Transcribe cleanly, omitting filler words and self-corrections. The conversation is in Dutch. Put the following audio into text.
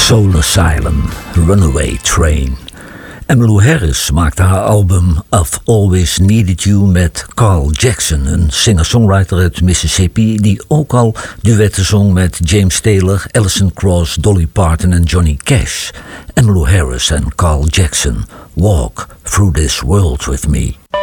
Soul Asylum, Runaway Train. Emmylou Harris maakte haar album I've Always Needed You met Carl Jackson, een singer-songwriter uit Mississippi die ook al duetten zong met James Taylor, Alison Krauss, Dolly Parton en Johnny Cash. Emmylou Harris en Carl Jackson, Walk Through This World With Me.